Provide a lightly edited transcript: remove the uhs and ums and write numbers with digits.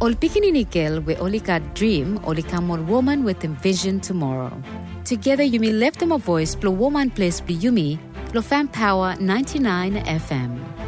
Ol pikininikil we olika dream olika more woman with a vision tomorrow. Together you may lift them a voice, blow woman place be yumi, blow fan power 99 FM.